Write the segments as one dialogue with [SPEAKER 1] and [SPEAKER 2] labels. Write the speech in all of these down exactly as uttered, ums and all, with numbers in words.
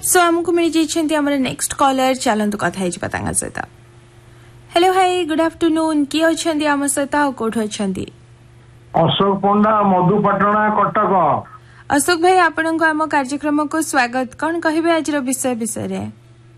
[SPEAKER 1] सो आमको मिल जाइछन्ती हमर next collar चलंतु कथा हेज पतांगा सहित। हेलो हाय गुड आफ्टरनून की अछन्ती हम सहित आ कोठ अछन्ती?
[SPEAKER 2] अशोक पंडा मधुपाटना कटक।
[SPEAKER 1] अशोक भाई आपन को आम कार्यक्रम को स्वागत। कौन कहबे आज विषय विषय रे?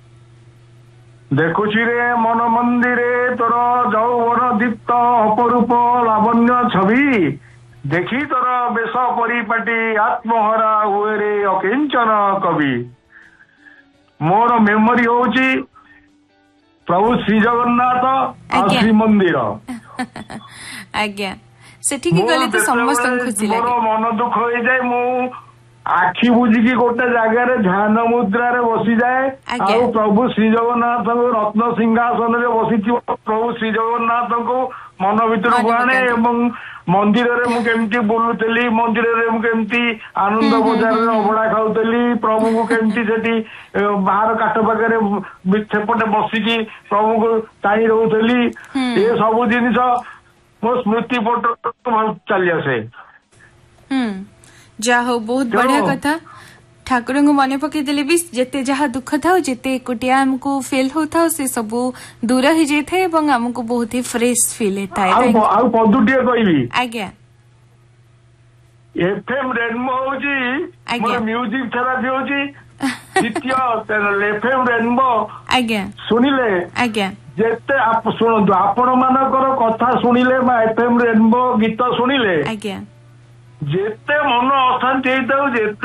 [SPEAKER 2] देखुची रे मन मंदिरे तोर जौवन दीप्त अपरूप लावण्य छवि देखी तोर बेश परिपाटी आत्महरा हुए रे अकिंचन कवि। मोर मेमोरी होची प्रभु श्री जगन्नाथ और श्री मंदिर।
[SPEAKER 1] आज्ञा सेठी की गली तो समस्त खुशी लागे।
[SPEAKER 2] मोर मन दुख हो जाए मु आखि बुझिकी गोटे जगार ध्यान मुद्रा रे बसी जाए और प्रभु श्री जगन्नाथ रत्न सिंहासन रे बसी प्रभु श्री जगन्नाथ को मन भीतर को आने एवं मंदिर रे मु केमती बुलुतली मंदिर रे मु केमती आनंद बजार रे अबड़ा खाउतली प्रभु को केमती सेठी बाहर काट पाखरे सेपटे बसिकी प्रभु को ताई रहउतली। ये सब जिनिस मो स्मृति पट चली आसे।
[SPEAKER 1] हम्म जा हो बहुत बढ़िया कथा। ठाकुर को मन पकई देले भी जेते जहाँ दुख था जेते एकुटिया हमको फेल होता से सब दूर हो जाए और हमको बहुत ही फ्रेश फील होता है।
[SPEAKER 2] आ पदुटिए कहबी
[SPEAKER 1] आज्ञा
[SPEAKER 2] एफएम रेनबो होची मोर म्यूजिक थेरापी होची द्वितीय एफएम रेनबो
[SPEAKER 1] आज्ञा
[SPEAKER 2] सुनिले
[SPEAKER 1] आज्ञा
[SPEAKER 2] जेते आप सुनंतु आपण मानकर कथा सुनिले बा एफएम रेनबो गीत सुनिले
[SPEAKER 1] आज्ञा
[SPEAKER 2] जेते मन अशांति होता जेते